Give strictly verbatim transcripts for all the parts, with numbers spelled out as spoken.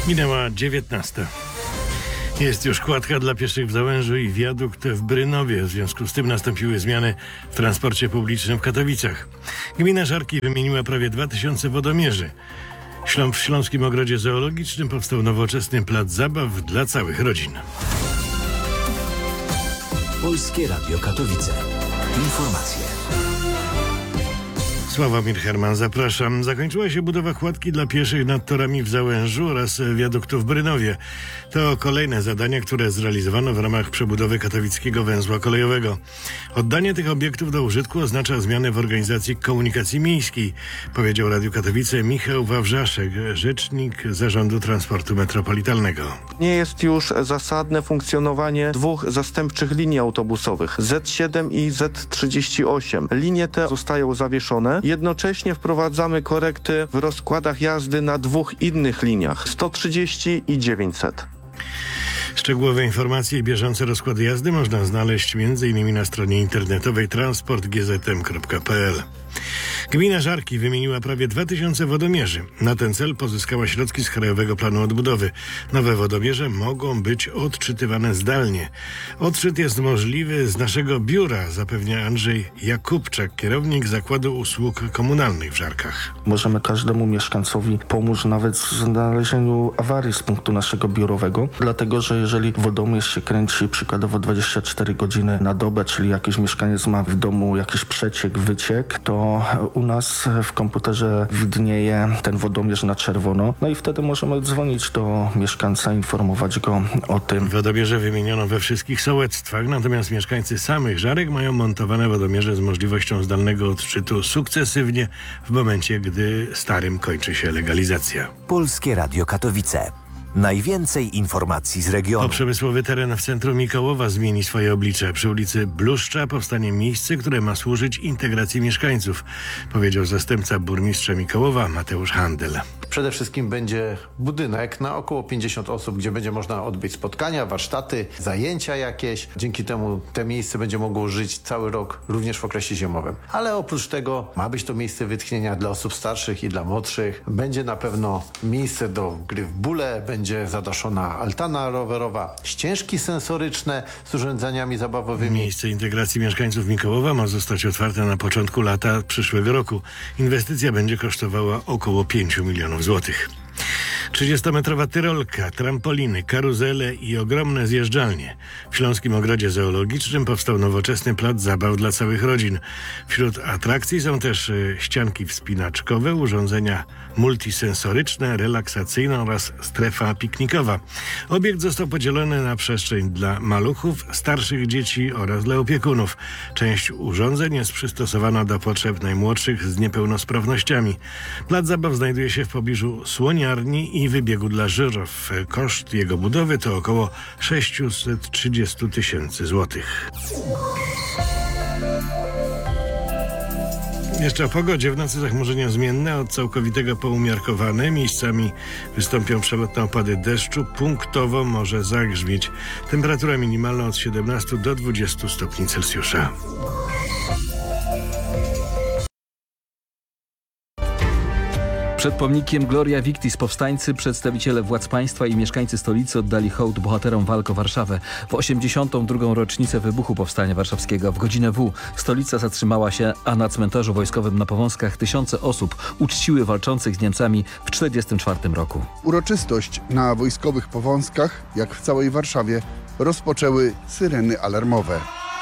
Minęła dziewiętnasta. Jest już kładka dla pieszych w Załężu i wiadukt w Brynowie. W związku z tym nastąpiły zmiany w transporcie publicznym w Katowicach. Gmina Żarki wymieniła prawie dwa tysiące wodomierzy. W Śląskim Ogrodzie Zoologicznym powstał nowoczesny plac zabaw dla całych rodzin. Polskie Radio Katowice. Informacje. Sławomir Herman, zapraszam. Zakończyła się budowa kładki dla pieszych nad torami w Załężu oraz wiaduktu w Brynowie. To kolejne zadania, które zrealizowano w ramach przebudowy katowickiego węzła kolejowego. Oddanie tych obiektów do użytku oznacza zmianę w organizacji komunikacji miejskiej, powiedział Radiu Katowice Michał Wawrzaszek, rzecznik Zarządu Transportu Metropolitalnego. Nie jest już zasadne funkcjonowanie dwóch zastępczych linii autobusowych Z siedem i Z trzydzieści osiem. Linie te zostają zawieszone. Jednocześnie wprowadzamy korekty w rozkładach jazdy na dwóch innych liniach sto trzydzieści i dziewięćset. Szczegółowe informacje i bieżące rozkłady jazdy można znaleźć m.in. na stronie internetowej transport g z m kropka p l. Gmina Żarki wymieniła prawie dwa tysiące wodomierzy. Na ten cel pozyskała środki z Krajowego Planu Odbudowy. Nowe wodomierze mogą być odczytywane zdalnie. Odczyt jest możliwy z naszego biura, zapewnia Andrzej Jakubczak, kierownik Zakładu Usług Komunalnych w Żarkach. Możemy każdemu mieszkańcowi pomóc nawet w znalezieniu awarii z punktu naszego biurowego, dlatego że jeżeli wodomierz się kręci przykładowo dwadzieścia cztery godziny na dobę, czyli jakiś mieszkaniec ma w domu jakiś przeciek, wyciek, to u nas w komputerze widnieje ten wodomierz na czerwono, no i wtedy możemy dzwonić do mieszkańca, informować go o tym. Wodomierze wymieniono we wszystkich sołectwach, natomiast mieszkańcy samych Żarek mają montowane wodomierze z możliwością zdalnego odczytu sukcesywnie w momencie, gdy starym kończy się legalizacja. Polskie Radio Katowice. Najwięcej informacji z regionu. O przemysłowy teren w centrum Mikołowa zmieni swoje oblicze. Przy ulicy Bluszcza powstanie miejsce, które ma służyć integracji mieszkańców, powiedział zastępca burmistrza Mikołowa Mateusz Handel. Przede wszystkim będzie budynek na około pięćdziesiąt osób, gdzie będzie można odbyć spotkania, warsztaty, zajęcia jakieś. Dzięki temu to miejsce będzie mogło żyć cały rok, również w okresie zimowym. Ale oprócz tego ma być to miejsce wytchnienia dla osób starszych i dla młodszych. Będzie na pewno miejsce do gry w bóle, będzie zadaszona altana rowerowa, ścieżki sensoryczne z urządzeniami zabawowymi. Miejsce integracji mieszkańców Mikołowa ma zostać otwarte na początku lata przyszłego roku. Inwestycja będzie kosztowała około pięć milionów złotych. trzydziestometrowa tyrolka, trampoliny, karuzele i ogromne zjeżdżalnie. W Śląskim Ogrodzie Zoologicznym powstał nowoczesny plac zabaw dla całych rodzin. Wśród atrakcji są też ścianki wspinaczkowe, urządzenia multisensoryczne, relaksacyjne oraz strefa piknikowa. Obiekt został podzielony na przestrzeń dla maluchów, starszych dzieci oraz dla opiekunów. Część urządzeń jest przystosowana do potrzeb najmłodszych z niepełnosprawnościami. Plac zabaw znajduje się w pobliżu słoniarni i wybiegu dla żyraf. Koszt jego budowy to około sześćset trzydzieści tysięcy złotych. Jeszcze o pogodzie. W nocy zachmurzenia zmienne, od całkowitego po umiarkowane. Miejscami wystąpią przelotne opady deszczu. Punktowo może zagrzmieć. Temperatura minimalna od siedemnastu do dwudziestu stopni Celsjusza. Przed pomnikiem Gloria Victis powstańcy, przedstawiciele władz państwa i mieszkańcy stolicy oddali hołd bohaterom walk o Warszawę. W osiemdziesiątą drugą rocznicę wybuchu Powstania Warszawskiego w godzinę W stolica zatrzymała się, a na cmentarzu wojskowym na Powązkach tysiące osób uczciły walczących z Niemcami w tysiąc dziewięćset czterdziestym czwartym roku. Uroczystość na wojskowych Powązkach, jak w całej Warszawie, rozpoczęły syreny alarmowe.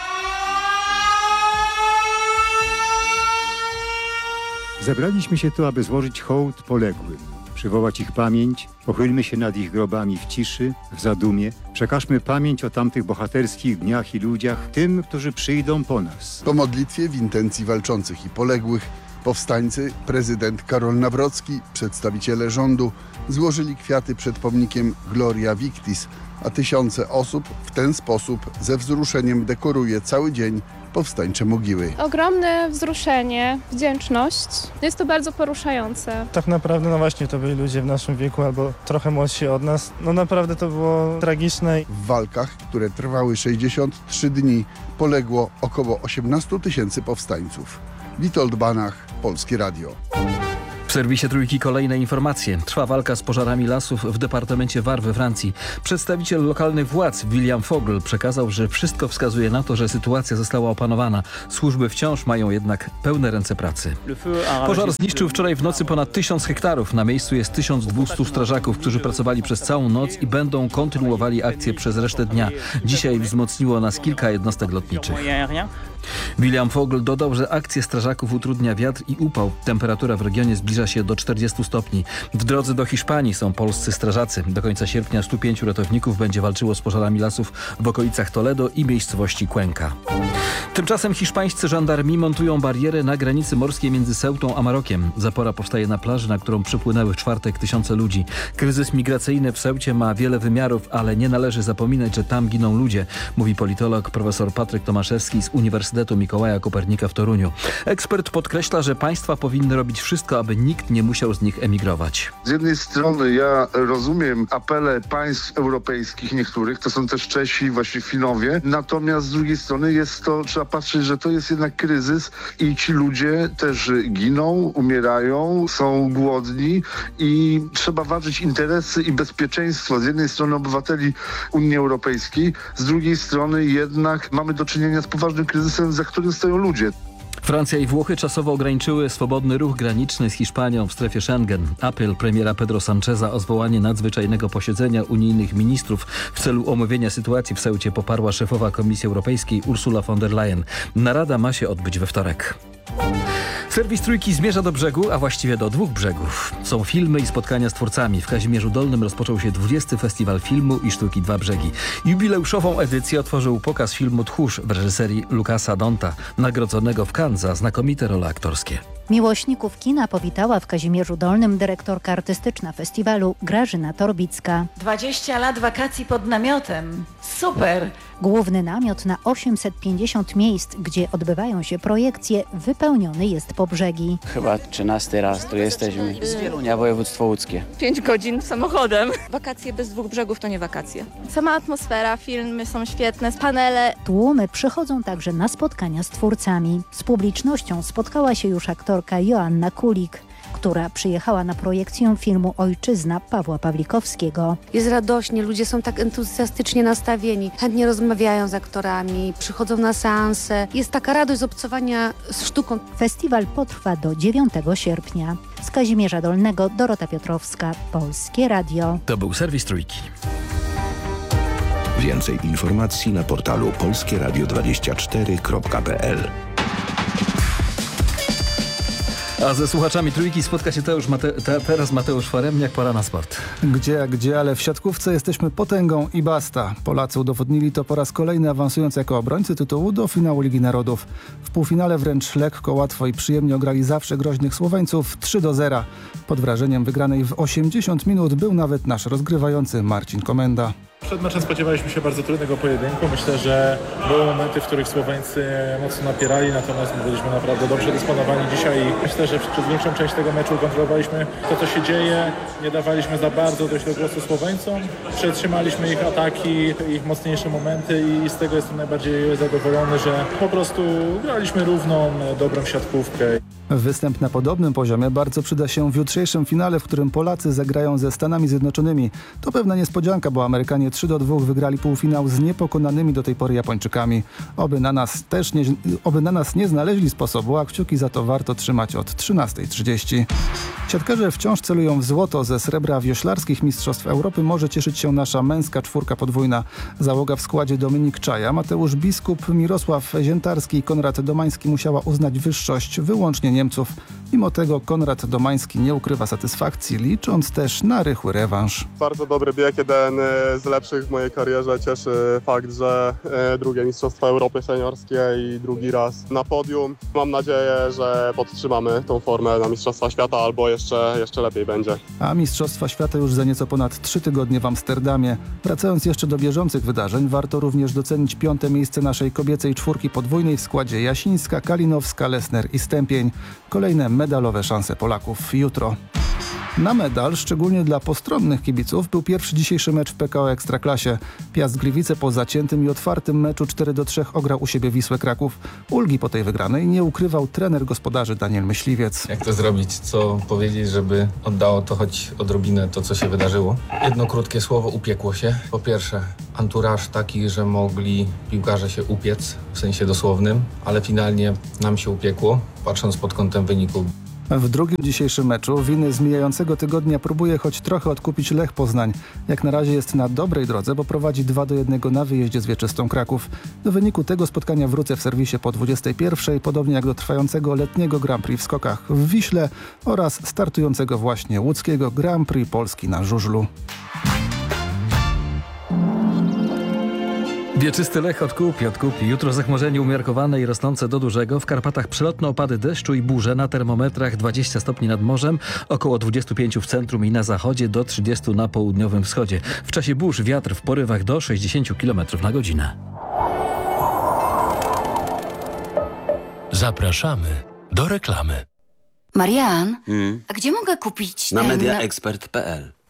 Zebraliśmy się tu, aby złożyć hołd poległym, przywołać ich pamięć, pochylmy się nad ich grobami w ciszy, w zadumie, przekażmy pamięć o tamtych bohaterskich dniach i ludziach tym, którzy przyjdą po nas. Po modlitwie w intencji walczących i poległych powstańcy, prezydent Karol Nawrocki, przedstawiciele rządu złożyli kwiaty przed pomnikiem Gloria Victis, a tysiące osób w ten sposób ze wzruszeniem dekoruje cały dzień powstańcze mogiły. Ogromne wzruszenie, wdzięczność. Jest to bardzo poruszające. Tak naprawdę no właśnie to byli ludzie w naszym wieku albo trochę młodsi od nas. No naprawdę to było tragiczne. W walkach, które trwały sześćdziesiąt trzy dni, poległo około osiemnaście tysięcy powstańców. Witold Banach, Polskie Radio. W W serwisie Trójki kolejne informacje. Trwa walka z pożarami lasów w departamencie Var we Francji. Przedstawiciel lokalnych władz William Fogel przekazał, że wszystko wskazuje na to, że sytuacja została opanowana. Służby wciąż mają jednak pełne ręce pracy. Pożar zniszczył wczoraj w nocy ponad tysiąc hektarów. Na miejscu jest tysiąc dwieście strażaków, którzy pracowali przez całą noc i będą kontynuowali akcję przez resztę dnia. Dzisiaj wzmocniło nas kilka jednostek lotniczych. William Fogel dodał, że akcję strażaków utrudnia wiatr i upał. Temperatura w regionie zbliża się do czterdziestu stopni. W drodze do Hiszpanii są polscy strażacy. Do końca sierpnia stu pięciu ratowników będzie walczyło z pożarami lasów w okolicach Toledo i miejscowości Cuenca. Tymczasem hiszpańscy żandarmi montują barierę na granicy morskiej między Ceutą a Marokiem. Zapora powstaje na plaży, na którą przypłynęły w czwartek tysiące ludzi. Kryzys migracyjny w Ceucie ma wiele wymiarów, ale nie należy zapominać, że tam giną ludzie, mówi politolog profesor Patryk Tomaszewski z Uniwersytetu Mikołaja Kopernika w Toruniu. Ekspert podkreśla, że państwa powinny robić wszystko, aby nikt nie musiał z nich emigrować. Z jednej strony ja rozumiem apele państw europejskich niektórych, to są też Czesi, właśnie Finowie, natomiast z drugiej strony jest to, trzeba patrzeć, że to jest jednak kryzys i ci ludzie też giną, umierają, są głodni i trzeba ważyć interesy i bezpieczeństwo z jednej strony obywateli Unii Europejskiej, z drugiej strony jednak mamy do czynienia z poważnym kryzysem, za którym stoją ludzie. Francja i Włochy czasowo ograniczyły swobodny ruch graniczny z Hiszpanią w strefie Schengen. Apel premiera Pedro Sancheza o zwołanie nadzwyczajnego posiedzenia unijnych ministrów w celu omówienia sytuacji w Ceucie poparła szefowa Komisji Europejskiej Ursula von der Leyen. Narada ma się odbyć we wtorek. Serwis Trójki zmierza do brzegu, a właściwie do dwóch brzegów. Są filmy i spotkania z twórcami. W Kazimierzu Dolnym rozpoczął się dwudziesty Festiwal Filmu i Sztuki Dwa Brzegi. Jubileuszową edycję otworzył pokaz filmu Tchórz w reżyserii Lukasa Donta, nagrodzonego w Cannes za znakomite role aktorskie. Miłośników kina powitała w Kazimierzu Dolnym dyrektorka artystyczna festiwalu Grażyna Torbicka. dwadzieścia lat wakacji pod namiotem. Super! Główny namiot na osiemset pięćdziesiąt miejsc, gdzie odbywają się projekcje, wypełniony jest po brzegi. Chyba trzynasty raz tu jesteśmy. Z Wielunia, województwo łódzkie. Pięć godzin samochodem. Wakacje bez dwóch brzegów to nie wakacje. Sama atmosfera, filmy są świetne, panele. Tłumy przychodzą także na spotkania z twórcami. Z publicznością spotkała się już aktorka Joanna Kulik, która przyjechała na projekcję filmu Ojczyzna Pawła Pawlikowskiego. Jest radośnie, ludzie są tak entuzjastycznie nastawieni, chętnie rozmawiają z aktorami, przychodzą na seanse. Jest taka radość z obcowania z sztuką. Festiwal potrwa do dziewiątego sierpnia. Z Kazimierza Dolnego Dorota Piotrowska, Polskie Radio. To był serwis Trójki. Więcej informacji na portalu polskie radio dwadzieścia cztery kropka p l. A ze słuchaczami Trójki spotka się Teusz Mate te teraz Mateusz Foremniak, pora na sport. Gdzie, gdzie, ale w siatkówce jesteśmy potęgą i basta. Polacy udowodnili to po raz kolejny, awansując jako obrońcy tytułu do finału Ligi Narodów. W półfinale wręcz lekko, łatwo i przyjemnie ograli zawsze groźnych Słoweńców trzy do zera. Pod wrażeniem wygranej w osiemdziesiąt minut był nawet nasz rozgrywający Marcin Komenda. Przed meczem spodziewaliśmy się bardzo trudnego pojedynku. Myślę, że były momenty, w których Słoweńcy mocno napierali, natomiast my byliśmy naprawdę dobrze dysponowani dzisiaj. Myślę, że przez większą część tego meczu kontrolowaliśmy to, co się dzieje. Nie dawaliśmy za bardzo dojść do głosu Słoweńcom. Przetrzymaliśmy ich ataki, ich mocniejsze momenty i z tego jestem najbardziej zadowolony, że po prostu graliśmy równą, dobrą siatkówkę. Występ na podobnym poziomie bardzo przyda się w jutrzejszym finale, w którym Polacy zagrają ze Stanami Zjednoczonymi. To pewna niespodzianka, bo Amerykanie trzy do dwóch wygrali półfinał z niepokonanymi do tej pory Japończykami. Oby na nas też nie, oby na nas nie znaleźli sposobu, a kciuki za to warto trzymać od trzynastej trzydzieści. Siatkarze wciąż celują w złoto. Ze srebra wioślarskich Mistrzostw Europy może cieszyć się nasza męska czwórka podwójna. Załoga w składzie Dominik Czaja, Mateusz Biskup, Mirosław Ziętarski i Konrad Domański musiała uznać wyższość wyłącznie Niemców. Mimo tego Konrad Domański nie ukrywa satysfakcji, licząc też na rychły rewanż. Bardzo dobry bieg, jeden z lepszych w mojej karierze. Cieszy fakt, że drugie Mistrzostwa Europy seniorskie i drugi raz na podium. Mam nadzieję, że podtrzymamy tą formę na Mistrzostwa Świata albo jeszcze, jeszcze lepiej będzie. A Mistrzostwa Świata już za nieco ponad trzy tygodnie w Amsterdamie. Wracając jeszcze do bieżących wydarzeń, warto również docenić piąte miejsce naszej kobiecej czwórki podwójnej w składzie Jasińska, Kalinowska, Lesner i Stępień. Kolejne medalowe szanse Polaków jutro. Na medal, szczególnie dla postronnych kibiców, był pierwszy dzisiejszy mecz w P K O Ekstraklasie. Piast Gliwice po zaciętym i otwartym meczu cztery do trzech ograł u siebie Wisłę Kraków. Ulgi po tej wygranej nie ukrywał trener gospodarzy Daniel Myśliwiec. Jak to zrobić? Co powiedzieć, żeby oddało to choć odrobinę to, co się wydarzyło? Jedno krótkie słowo: upiekło się. Po pierwsze, anturaż taki, że mogli piłkarze się upiec, w sensie dosłownym, ale finalnie nam się upiekło, patrząc pod kątem wyniku. W drugim dzisiejszym meczu winy z mijającego tygodnia próbuje choć trochę odkupić Lech Poznań. Jak na razie jest na dobrej drodze, bo prowadzi dwa do jednego na wyjeździe z Wieczystą Kraków. Do wyniku tego spotkania wrócę w serwisie po dwudziestej pierwszej, podobnie jak do trwającego letniego Grand Prix w skokach w Wiśle oraz startującego właśnie łódzkiego Grand Prix Polski na żużlu. Wieczysty Lech odkupi, odkupi. Jutro zachmurzenie umiarkowane i rosnące do dużego. W Karpatach przelotne opady deszczu i burze. Na termometrach dwadzieścia stopni nad morzem, około dwadzieścia pięć w centrum i na zachodzie, do trzydziestu na południowym wschodzie. W czasie burz wiatr w porywach do sześćdziesięciu kilometrów na godzinę. Zapraszamy do reklamy. Marian, Hmm? a gdzie mogę kupić Na ten... mediaexpert kropka p l.